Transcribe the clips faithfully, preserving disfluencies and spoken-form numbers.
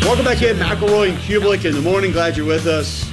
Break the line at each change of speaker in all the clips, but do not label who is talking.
Welcome back in, McElroy and Kublik in the morning. Glad you're with us.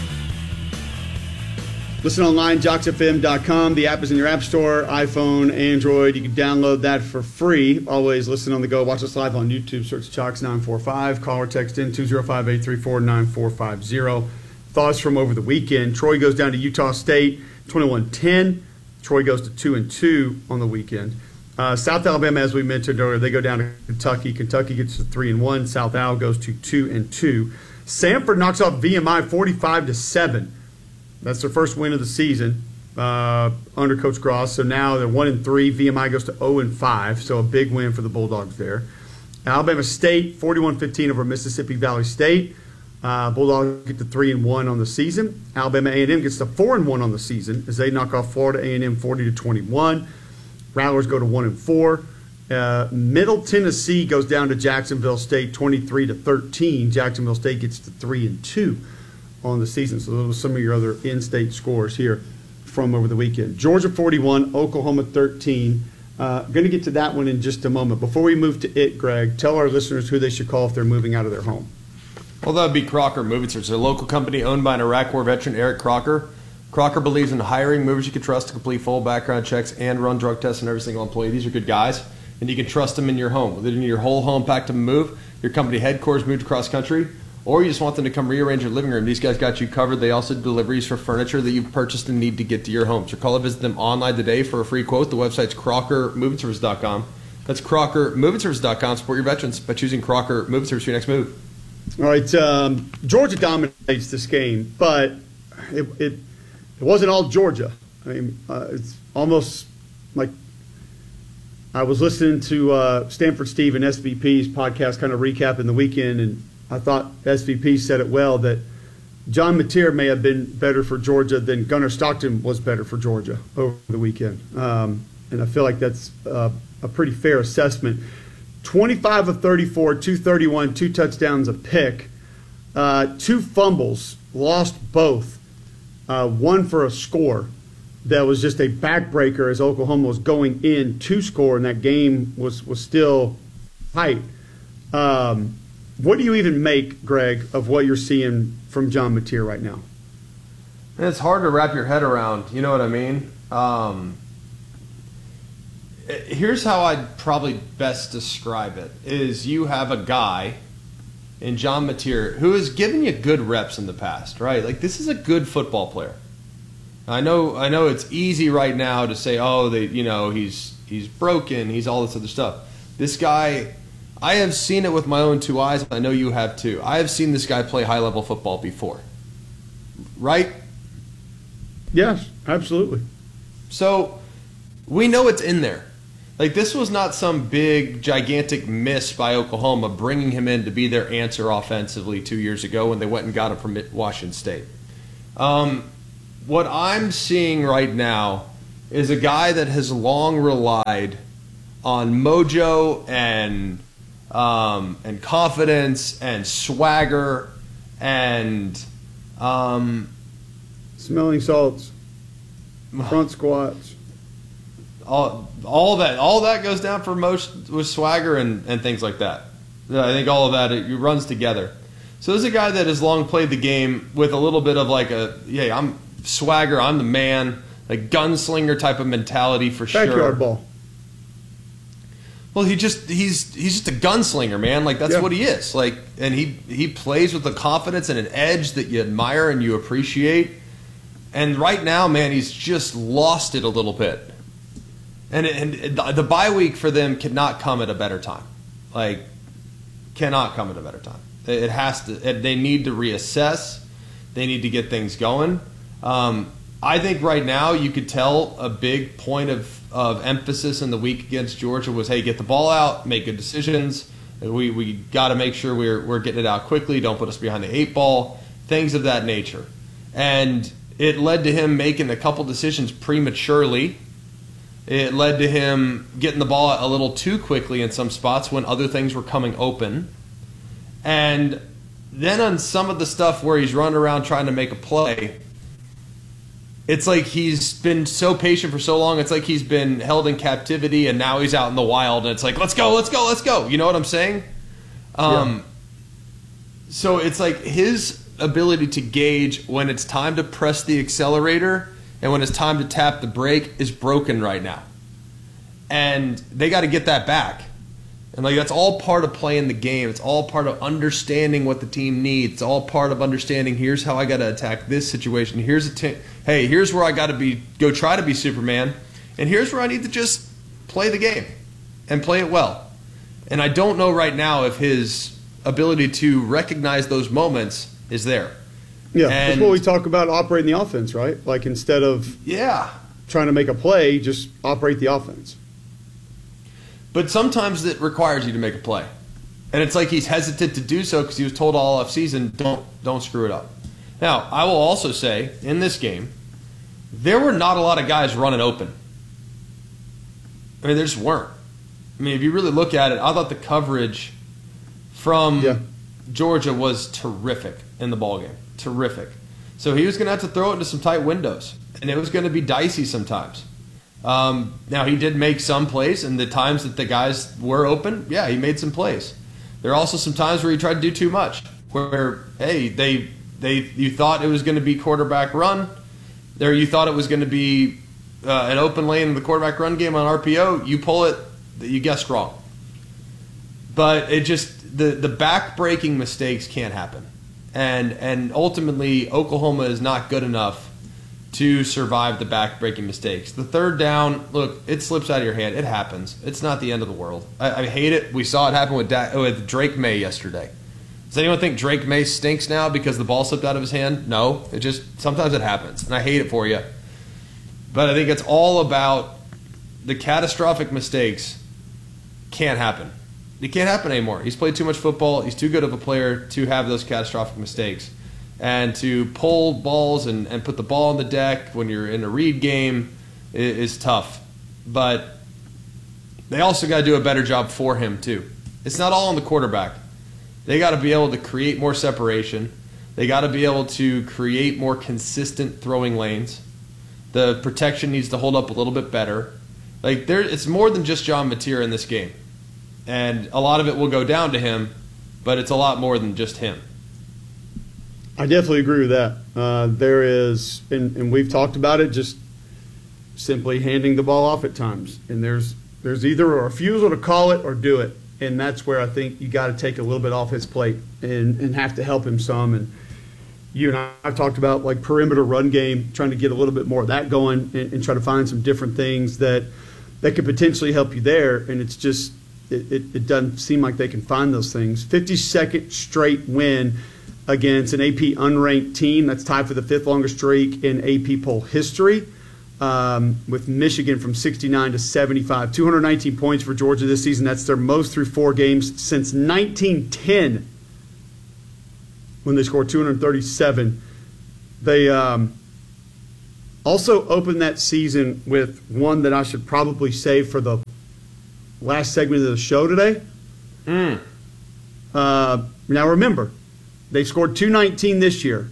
Listen online, jocks f m dot com. The app is in your app store, iPhone, Android. You can download that for free. Always listen on the go. Watch us live on YouTube. Search Jocks nine four five. Call or text in two oh five, eight three four, nine four five zero. Thoughts from over the weekend. Troy goes down to Utah State, twenty-one ten. Troy goes to two and two on the weekend. Uh, South Alabama, as we mentioned earlier, they go down to Kentucky. Kentucky gets to three and one. South Al goes to two and two. Samford knocks off V M I forty-five to seven. That's their first win of the season uh, under Coach Gross. So now they're one and three. V M I goes to zero and five. So a big win for the Bulldogs there. Alabama State forty-one fifteen over Mississippi Valley State. Uh, Bulldogs get to three and one on the season. Alabama A and M gets to four and one on the season as they knock off Florida A and M forty to twenty-one. Rattlers go to one and four. Uh, Middle Tennessee goes down to Jacksonville State twenty-three to thirteen. Jacksonville State gets to three and two on the season. So those are some of your other in-state scores here from over the weekend. Georgia forty-one, Oklahoma thirteen. Uh, going to get to that one in just a moment. Before we move to it, Greg, tell our listeners who they should call if they're moving out of their home.
Well, that would be Crocker Moving Search. It's a local company owned by an Iraq War veteran, Eric Crocker. Crocker believes in hiring movers you can trust to complete full background checks and run drug tests on every single employee. These are good guys, and you can trust them in your home. Whether you need your whole home packed to move, your company headquarters moved across country, or you just want them to come rearrange your living room, these guys got you covered. They also do deliveries for furniture that you've purchased and need to get to your home. So call or visit them online today for a free quote. The website's crocker moving service dot com. That's crocker moving service dot com. Support your veterans by choosing Crocker Moving Service for your next move.
All right, um, Georgia dominates this game, but it, it it wasn't all Georgia. I mean, uh, it's almost like I was listening to uh, Stanford Steve and S V P's podcast, kind of recapping the weekend, and I thought S V P said it well that John Mateer may have been better for Georgia than Gunnar Stockton was better for Georgia over the weekend, um, and I feel like that's uh, a pretty fair assessment. twenty-five of thirty-four, two thirty-one, two touchdowns, a pick, uh, two fumbles, lost both, uh, one for a score that was just a backbreaker as Oklahoma was going in to score, and that game was, was still tight. Um, what do you even make, Greg, of what you're seeing from John Mateer right now?
It's hard to wrap your head around, you know what I mean? Um Here's how I'd probably best describe it, is you have a guy in John Mateer who has given you good reps in the past, right? Like, this is a good football player. I know I know it's easy right now to say, oh, they, you know, he's he's broken, he's all this other stuff. This guy, I have seen it with my own two eyes, I know you have too. I have seen this guy play high-level football before, right?
Yes, absolutely.
So we know it's in there. Like, this was not some big, gigantic miss by Oklahoma bringing him in to be their answer offensively two years ago when they went and got him from Washington State. Um, what I'm seeing right now is a guy that has long relied on mojo and um, and confidence and swagger and um,
smelling salts, front squats.
All, all that all that goes down for most with swagger and, and things like that. I think all of that, it runs together. So there's a guy that has long played the game with a little bit of like a, yeah, I'm swagger, I'm the man, like gunslinger type of mentality for sure.
Backyard ball.
Well, he just he's he's just a gunslinger, man. Like, that's
yeah.
what he is. Like, and he he plays with a confidence and an edge that you admire and you appreciate. And right now, man, he's just lost it a little bit. And, and the bye week for them cannot come at a better time. Like, cannot come at a better time. It has to. They need to reassess. They need to get things going. Um, I think right now you could tell a big point of, of emphasis in the week against Georgia was, hey, get the ball out, make good decisions. We we got to make sure we're we're getting it out quickly. Don't put us behind the eight ball. Things of that nature. And it led to him making a couple decisions prematurely. It led to him getting the ball a little too quickly in some spots when other things were coming open. And then on some of the stuff where he's running around trying to make a play, it's like he's been so patient for so long. It's like he's been held in captivity and now he's out in the wild. And it's like, let's go, let's go, let's go. You know what I'm saying? Um, So it's like his ability to gauge when it's time to press the accelerator and when it's time to tap the brake is broken right now. And they got to get that back. And like that's all part of playing the game. It's all part of understanding what the team needs. It's all part of understanding here's how I got to attack this situation. Here's a t- hey, here's where I got to be go try to be Superman. And here's where I need to just play the game and play it well. And I don't know right now if his ability to recognize those moments is there.
Yeah,
and,
that's what we talk about operating the offense, right? Like instead of
yeah,
trying to make a play, just operate the offense.
But sometimes it requires you to make a play. And it's like he's hesitant to do so because he was told all offseason, don't, don't screw it up. Now, I will also say, in this game, there were not a lot of guys running open. I mean, there just weren't. I mean, if you really look at it, I thought the coverage from
yeah.
Georgia was terrific in the ballgame. Terrific. So he was going to have to throw it into some tight windows. And it was going to be dicey sometimes. Um, now, he did make some plays, and the times that the guys were open, yeah, he made some plays. There are also some times where he tried to do too much, where, hey, they they you thought it was going to be quarterback run, there you thought it was going to be uh, an open lane in the quarterback run game on R P O, you pull it, you guessed wrong. But it just, the, the back-breaking mistakes can't happen. And, and ultimately, Oklahoma is not good enough to survive the back-breaking mistakes. The third down, look, it slips out of your hand. It happens. It's not the end of the world. I, I hate it. We saw it happen with, da- with Drake May yesterday. Does anyone think Drake May stinks now because the ball slipped out of his hand? No. It just, sometimes it happens, and I hate it for you. But I think it's all about the catastrophic mistakes can't happen. It can't happen anymore. He's played too much football. He's too good of a player to have those catastrophic mistakes. And to pull balls and, and put the ball on the deck when you're in a read game is, is tough. But they also got to do a better job for him, too. It's not all on the quarterback. They got to be able to create more separation. They got to be able to create more consistent throwing lanes. The protection needs to hold up a little bit better. Like there, it's more than just John Mateer in this game. And a lot of it will go down to him, but it's a lot more than just him.
I definitely agree with that. Uh, there is, and, and we've talked about it, just simply handing the ball off at times. And there's there's either a refusal to call it or do it. And that's where I think you got to take a little bit off his plate and, and have to help him some. And you and I have talked about like perimeter run game, trying to get a little bit more of that going and, and try to find some different things that that could potentially help you there. And it's just, it, it, it doesn't seem like they can find those things. fifty-second straight win against an A P unranked team that's tied for the fifth longest streak in A P poll history, um, with Michigan from sixty-nine to seventy-five. two hundred nineteen points for Georgia this season. That's their most through four games since nineteen ten, when they scored two hundred thirty-seven. They um, also opened that season with one that I should probably save for the last segment of the show today.
Mm.
Uh, now remember, they scored two nineteen this year.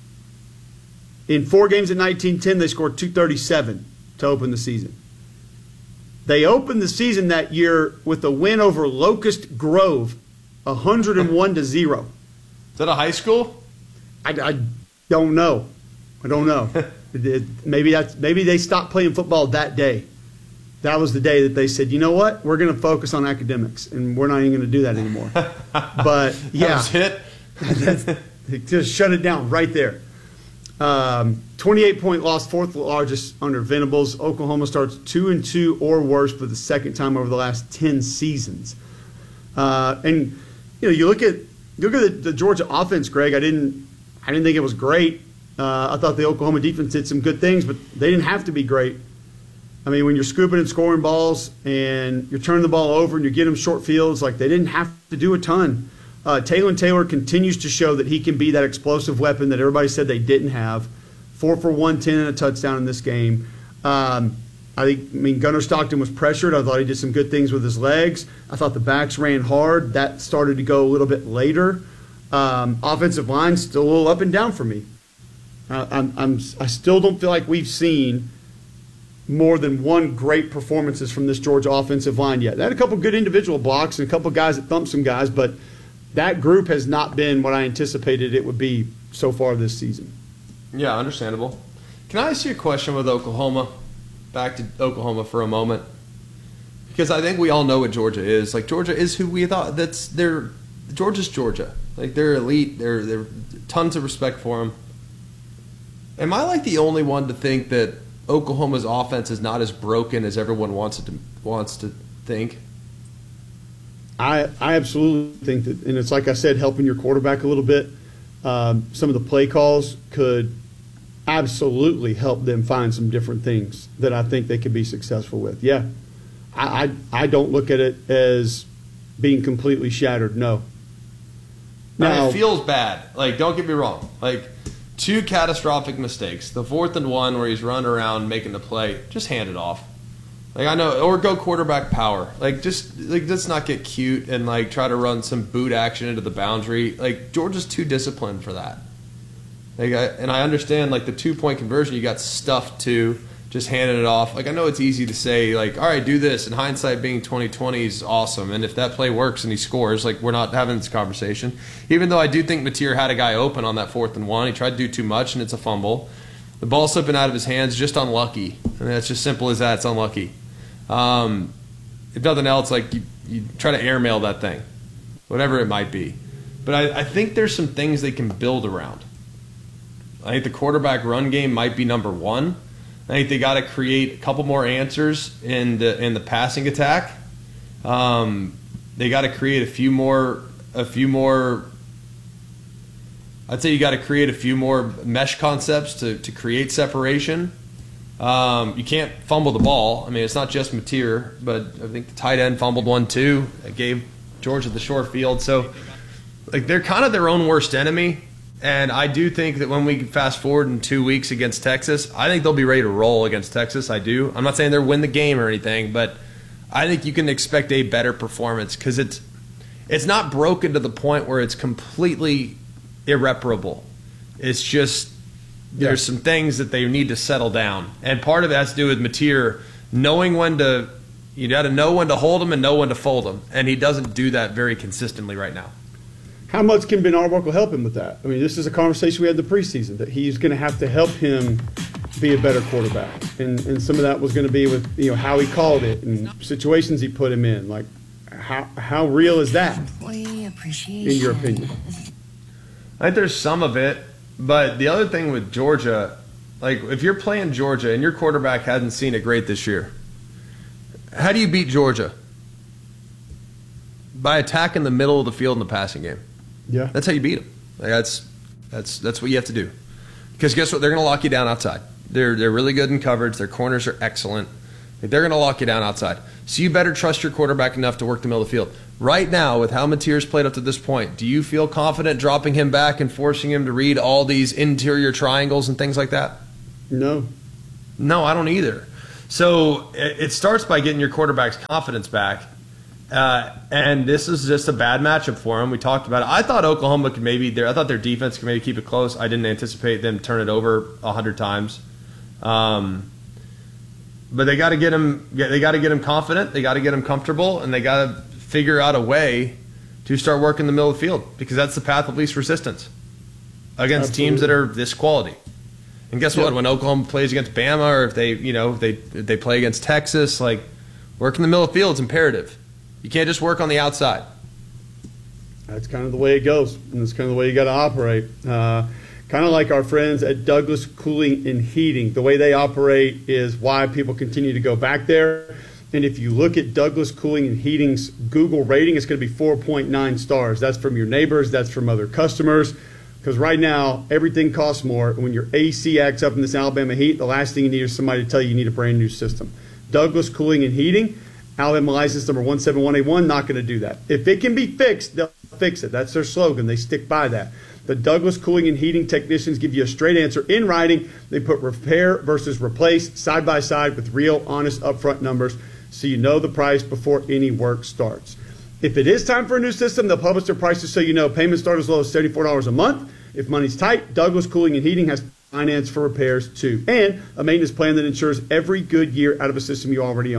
In four games at nineteen ten, they scored two thirty-seven to open the season. They opened the season that year with a win over Locust Grove, one hundred one to zero.
Is that a high school?
I, I don't know. I don't know. It- it- maybe that's maybe they stopped playing football that day. That was the day that they said, you know what, we're going to focus on academics, and we're not even going to do that anymore. But yeah,
That was it.
They just shut it down right there. Um, twenty-eight point loss, fourth largest under Venables. Oklahoma starts two and two or worse for the second time over the last ten seasons. Uh, and you know, you look at you look at the, the Georgia offense, Greg. I didn't I didn't think it was great. Uh, I thought the Oklahoma defense did some good things, but they didn't have to be great. I mean, when you're scooping and scoring balls and you're turning the ball over and you get them short fields, like they didn't have to do a ton. Uh, Taylor Taylor continues to show that he can be that explosive weapon that everybody said they didn't have. Four for one ten and a touchdown in this game. Um, I think, I mean, Gunnar Stockton was pressured. I thought he did some good things with his legs. I thought the backs ran hard. That started to go a little bit later. Um, offensive line still a little up and down for me. Uh, I'm, I'm, I still don't feel like we've seen more than one great performances from this Georgia offensive line yet. They had a couple good individual blocks and a couple guys that thumped some guys, but that group has not been what I anticipated it would be so far this season.
Yeah, understandable. Can I ask you a question with Oklahoma? Back to Oklahoma for a moment. Because I think we all know what Georgia is. Like, Georgia is who we thought. That's they're Georgia's Georgia. Like, they're elite. They're they're tons of respect for them. Am I like the only one to think that Oklahoma's offense is not as broken as everyone wants it to wants to think?
I I absolutely think that, and it's like I said, helping your quarterback a little bit. Um, some of the play calls could absolutely help them find some different things that I think they could be successful with. Yeah, I I, I don't look at it as being completely shattered. No.
Now, it feels bad. Like, don't get me wrong. Like, two catastrophic mistakes. The fourth and one where he's running around making the play. Just hand it off. Like, I know, or go quarterback power. Like, just like let's not get cute and like try to run some boot action into the boundary. Like, Georgia's too disciplined for that. Like, I, and I understand like the two point conversion, you got stuffed to just handing it off. Like, I know it's easy to say like, all right, do this. And hindsight being twenty twenty is awesome. And if that play works and he scores, like, we're not having this conversation. Even though I do think Mateer had a guy open on that fourth and one, he tried to do too much and it's a fumble. The ball slipping out of his hands, just unlucky. I mean, it's just simple as that. It's unlucky. Um, if nothing else, like you, you try to airmail that thing, whatever it might be. But I, I think there's some things they can build around. I think the quarterback run game might be number one. I think they got to create a couple more answers in the in the passing attack. Um, they got to create a few more a few more. I'd say you got to create a few more mesh concepts to to create separation. Um, you can't fumble the ball. I mean, it's not just Mateer, but I think the tight end fumbled one too. It gave Georgia the short field. So, like, they're kind of their own worst enemy. And I do think that when we fast forward in two weeks against Texas, I think they'll be ready to roll against Texas. I do. I'm not saying they'll win the game or anything, but I think you can expect a better performance because it's it's not broken to the point where it's completely irreparable. It's just there's some things that they need to settle down. And part of it has to do with Mateer knowing when to – you got to know when to hold him and know when to fold him. And he doesn't do that very consistently right now.
How much can Ben Arbuckle help him with that? I mean, this is a conversation we had in the preseason, that he's going to have to help him be a better quarterback. And and some of that was going to be with, you know, how he called it and situations he put him in. Like, how how real is that, in your opinion?
I think there's some of it. But the other thing with Georgia, like if you're playing Georgia and your quarterback hasn't seen it great this year, how do you beat Georgia? By attacking the middle of the field in the passing game.
Yeah,
that's how you beat them. Like that's that's that's what you have to do. Because guess what? They're going to lock you down outside. They're they're really good in coverage. Their corners are excellent. Like, they're going to lock you down outside. So you better trust your quarterback enough to work the middle of the field. Right now, with how Mateer's played up to this point, do you feel confident dropping him back and forcing him to read all these interior triangles and things like that?
No.
No, I don't either. So it, it starts by getting your quarterback's confidence back. Uh, and this is just a bad matchup for him. We talked about it. I thought Oklahoma could maybe, their, I thought their defense could maybe keep it close. I didn't anticipate them turn it over a hundred times. Um, but they got to get him. They got to get him confident. They got to get him comfortable, and they got to figure out a way to start working the middle of the field because that's the path of least resistance against Absolutely. teams that are this quality. And guess yep. what? When Oklahoma plays against Bama, or if they, you know, they if they play against Texas, like working the middle of the field is imperative. You can't just work on the outside.
That's kind of the way it goes, and that's kind of the way you got to operate. Uh, kind of like our friends at Douglas Cooling and Heating. The way they operate is why people continue to go back there. And if you look at Douglas Cooling and Heating's Google rating, it's going to be four point nine stars. That's from your neighbors. That's from other customers. Because right now, everything costs more. When your A C acts up in this Alabama heat, the last thing you need is somebody to tell you you need a brand new system. Douglas Cooling and Heating, Alabama license number one seven one eight one, not going to do that. If it can be fixed, they'll fix it. That's their slogan. They stick by that. The Douglas Cooling and Heating technicians give you a straight answer in writing. They put repair versus replace side by side with real, honest, upfront numbers so you know the price before any work starts. If it is time for a new system, they'll publish their prices so you know. Payments start as low as seventy-four dollars a month. If money's tight, Douglas Cooling and Heating has finance for repairs too, and a maintenance plan that ensures every good year out of a system you already own.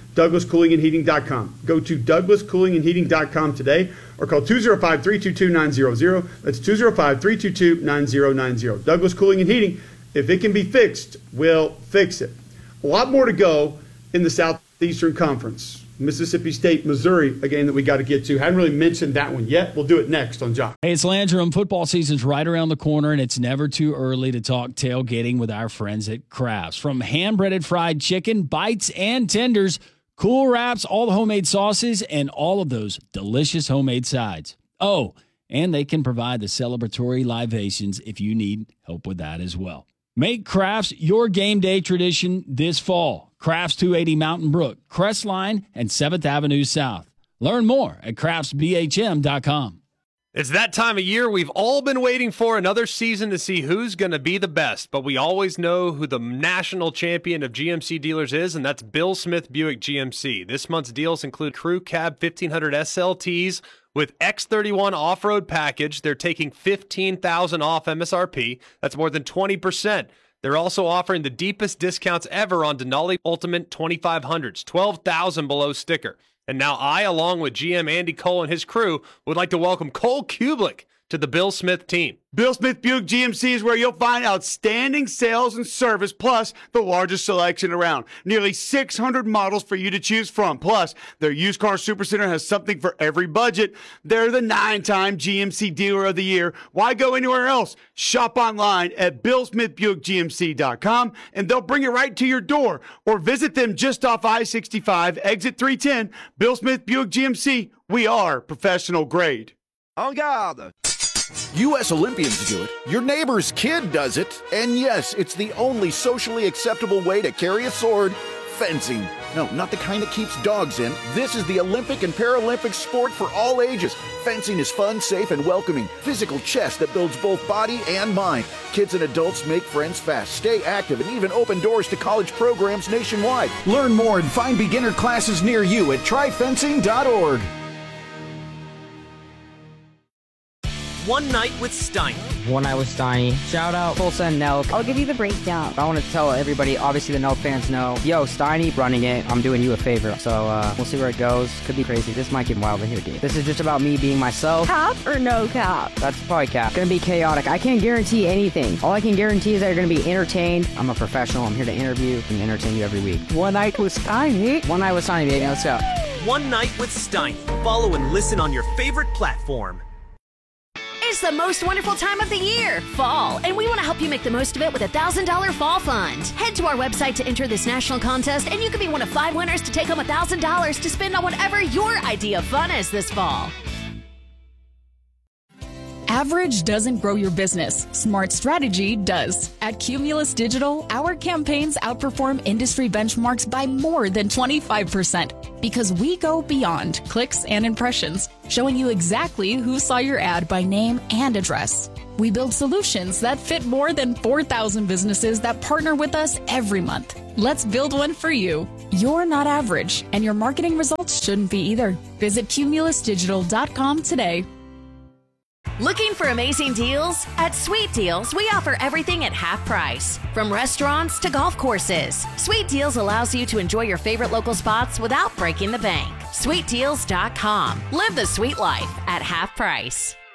Douglas Cooling and Heating dot com. Go to Douglas Cooling and Heating dot com today or call two oh five, three two two, nine hundred. That's two oh five, three two two, nine oh nine oh. Douglas Cooling and Heating, if it can be fixed, we'll fix it. A lot more to go in the Southeastern Conference. Mississippi State, Missouri, a game that we got to get to. Hadn't really mentioned that one yet. We'll do it next on Jock.
Hey, it's Landrum. Football season's right around the corner, and it's never too early to talk tailgating with our friends at Crafts. From hand-breaded fried chicken, bites, and tenders, cool wraps, all the homemade sauces, and all of those delicious homemade sides. Oh, and they can provide the celebratory libations if you need help with that as well. Make Crafts your game day tradition this fall. Crafts two eighty Mountain Brook, Crestline, and seventh Avenue South. Learn more at crafts b h m dot com.
It's that time of year we've all been waiting for, another season to see who's going to be the best. But we always know who the national champion of G M C dealers is, and that's Bill Smith Buick G M C. This month's deals include Crew Cab fifteen hundred S L Ts with X thirty-one off-road package. They're taking fifteen thousand dollars off M S R P. That's more than twenty percent. They're also offering the deepest discounts ever on Denali Ultimate twenty-five hundreds, twelve thousand dollars below sticker. And now I, along with G M Andy Cole and his crew, would like to welcome Cole Kublik to the Bill Smith team.
Bill Smith Buick G M C is where you'll find outstanding sales and service, plus the largest selection around. Nearly six hundred models for you to choose from. Plus, their used car supercenter has something for every budget. They're the nine-time G M C Dealer of the Year. Why go anywhere else? Shop online at bill smith buick g m c dot com, and they'll bring it right to your door. Or visit them just off I sixty-five, exit three ten. Bill Smith Buick G M C. We are professional grade.
En garde! U S Olympians do it, your neighbor's kid does it, and yes, it's the only socially acceptable way to carry a sword, fencing. No, not the kind that keeps dogs in. This is the Olympic and Paralympic sport for all ages. Fencing is fun, safe, and welcoming. Physical chess that builds both body and mind. Kids and adults make friends fast, stay active, and even open doors to college programs nationwide. Learn more and find beginner classes near you at try fencing dot org.
One Night with Steiny.
One Night with Steiny. Shout out Tulsa and Nelk.
I'll give you the breakdown.
I want to tell everybody, obviously the Nelk fans know, yo, Steiny running it, I'm doing you a favor. So uh, we'll see where it goes. Could be crazy. This might get wild in here, dude. This is just about me being myself.
Cap or no cap?
That's probably cap. Gonna be chaotic. I can't guarantee anything. All I can guarantee is that you're gonna be entertained. I'm a professional. I'm here to interview and entertain you every week.
One Night with Steiny.
One Night with Steiny, baby. Let's go.
One Night with Steiny. Follow and listen on your favorite platform.
It's the most wonderful time of the year, fall, and we want to help you make the most of it with a one thousand dollars Fall Fund. Head to our website to enter this national contest, and you could be one of five winners to take home one thousand dollars to spend on whatever your idea of fun is this fall.
Average doesn't grow your business. Smart strategy does. At Cumulus Digital, our campaigns outperform industry benchmarks by more than twenty-five percent because we go beyond clicks and impressions, showing you exactly who saw your ad by name and address. We build solutions that fit more than four thousand businesses that partner with us every month. Let's build one for you. You're not average, and your marketing results shouldn't be either. Visit cumulus digital dot com today.
Looking for amazing deals? At Sweet Deals, we offer everything at half price. From restaurants to golf courses, Sweet Deals allows you to enjoy your favorite local spots without breaking the bank. sweet deals dot com. Live the sweet life at half price.